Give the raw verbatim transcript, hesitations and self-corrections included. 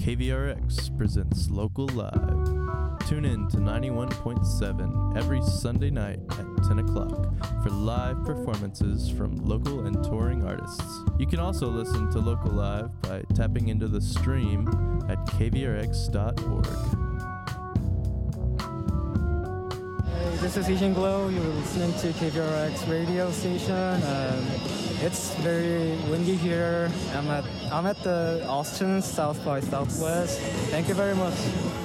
K V R X presents Local Live. Tune in to ninety-one point seven every Sunday night at ten o'clock for live performances from local and touring artists. You can also listen to Local Live by tapping into the stream at k v r x dot org. Hey, this is Asian Glow. You're listening to K V R X radio station. Um, it's very windy here. I'm at I'm at the Austin South by Southwest. Thank you very much.